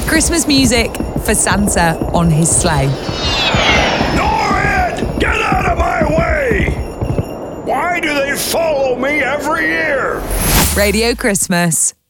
Christmas music for Santa on his sleigh. Norrid, get out of my way! Why do they follow me every year? Radio Christmas.